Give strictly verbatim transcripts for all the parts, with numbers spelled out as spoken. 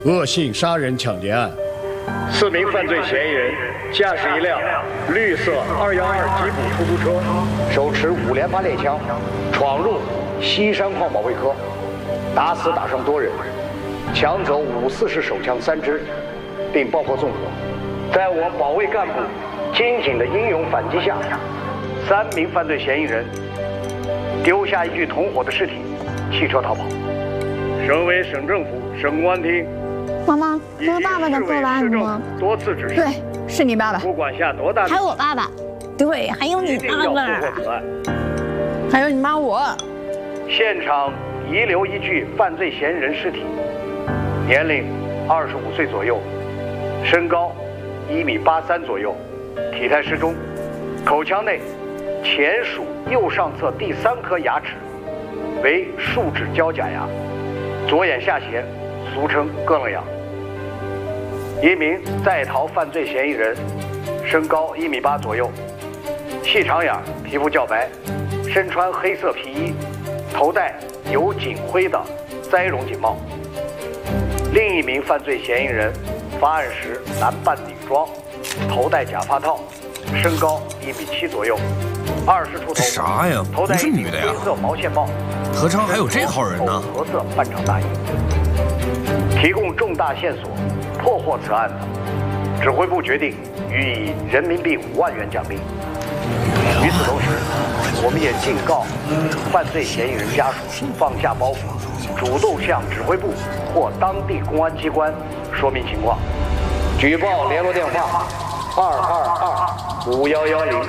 恶性杀人抢劫案，四名犯罪嫌疑人驾驶一辆绿色二幺二吉普出租车，手持五连发猎枪，闯入西山矿保卫科，打死打伤多人，抢走五四式手枪三支，并爆破纵火。在我保卫干部精警的英勇反击下，三名犯罪嫌疑人丢下一具同伙的尸体，弃车逃跑。省委省政府省公安厅。 妈妈，这是爸爸的个案吗？ 多次指示， 对，是你爸爸。 不管下多大， 还有我爸爸，对，还有你妈妈，还有你妈我。 现场遗留一具犯罪嫌疑人尸体，年龄二十五岁左右，身高一米八三左右，体态适中，口腔内前属右上侧第三颗牙齿为树脂胶假牙，左眼下斜。 俗称咯楞牙。一名在逃犯罪嫌疑人，身高一米八左右，细长眼，皮肤较白，身穿黑色皮衣，头戴有警徽的栽绒警帽。另一名犯罪嫌疑人，发案时男扮女装，头戴假发套，身高一米七左右，二十出头。 啥呀？ 头戴不是女的呀？ 灰色毛线帽。 何尝还有这号人呢？ 褐色半长大衣。 提供重大线索，破获此案的，指挥部决定予以人民币五万元奖励。与此同时，我们也警告犯罪嫌疑人家属放下包袱，主动向指挥部或当地公安机关说明情况。举报联络电话：二二二五幺幺零。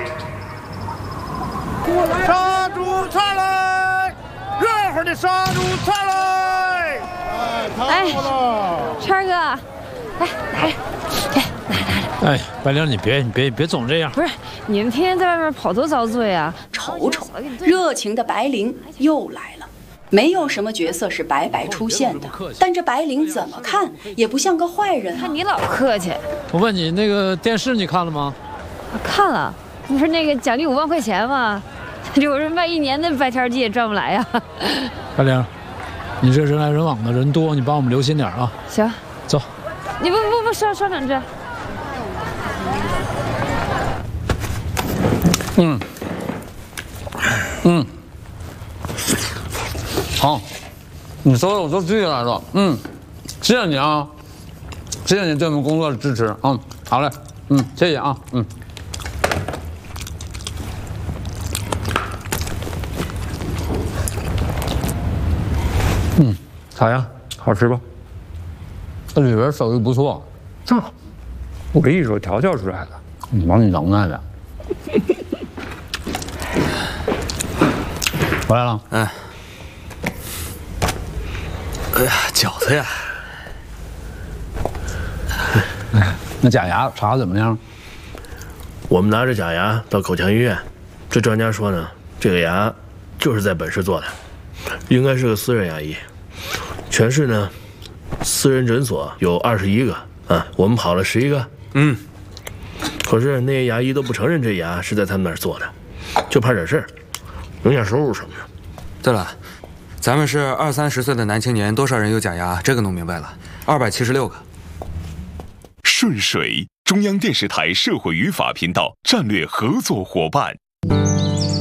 杀猪菜来，热乎的杀猪菜来。 哎，川儿哥，来拿着，来拿拿着。 哎，白玲，你别你别别总这样。 不是，你们天天在外面跑多遭罪啊！ 瞅瞅，热情的白灵又来了。没有什么角色是白白出现的，但这白灵怎么看也不像个坏人啊。 看你老客气。 我问你，那个电视你看了吗？ 我看了，不是那个奖励五万块钱吗？有人卖一年的白天鸡也赚不来呀。 白玲。 你这人来人往的，人多，你帮我们留心点啊！ 行， 走。 你不不不稍稍两只。 嗯，嗯，好，你说的我都记下来了。嗯，谢谢你啊，谢谢你对我们工作的支持。嗯，好嘞，嗯，谢谢啊，嗯。 嗯，咋样？好吃吧？这里边手艺不错。啊，我一手调教出来的。你往你能耐的。回来了。 哎。哎呀，饺子呀！ 哎，那假牙查怎么样？ 我们拿着假牙到口腔医院，这专家说呢，这个牙就是在本市做的。 应该是个私人牙医，全市呢，私人诊所有二十一个啊，我们跑了十一个。嗯，可是那些牙医都不承认这牙是在他们那儿做的，就怕惹事儿，影响收入什么的。 对了，咱们是二三十岁的男青年，多少人有假牙？这个弄明白了，二百七十六个。 顺水，中央电视台社会语法频道战略合作伙伴。